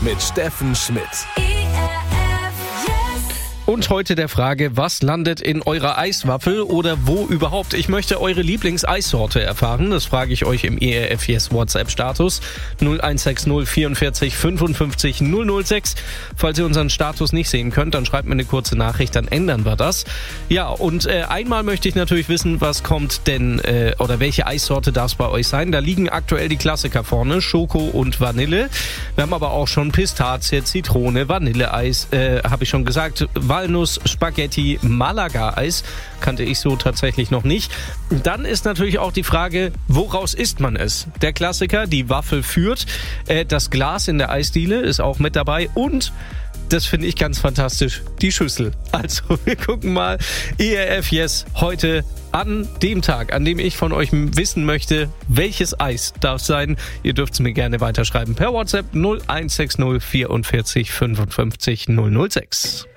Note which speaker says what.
Speaker 1: mit Steffen Schmidt.
Speaker 2: Und heute der Frage, was landet in eurer Eiswaffel oder wo überhaupt? Ich möchte eure Lieblingseissorte erfahren. Das frage ich euch im ERF Yes WhatsApp-Status 0160 44 55 006. Falls ihr unseren Status nicht sehen könnt, dann schreibt mir eine kurze Nachricht, dann ändern wir das. Ja, und einmal möchte ich natürlich wissen, was kommt denn oder welche Eissorte darf es bei euch sein? Da liegen aktuell die Klassiker vorne, Schoko und Vanille. Wir haben aber auch schon Pistazie, Zitrone, Vanilleeis, habe ich schon gesagt, Walnuss, Spaghetti, Malaga-Eis. Kannte ich so tatsächlich noch nicht. Dann ist natürlich auch die Frage, woraus isst man es? Der Klassiker, die Waffel führt. Das Glas in der Eisdiele ist auch mit dabei. Und, das finde ich ganz fantastisch, die Schüssel. Also, wir gucken mal. ERF Yes heute an dem Tag, an dem ich von euch wissen möchte, welches Eis darf sein. Ihr dürft es mir gerne weiterschreiben per WhatsApp 0160 44 55 006.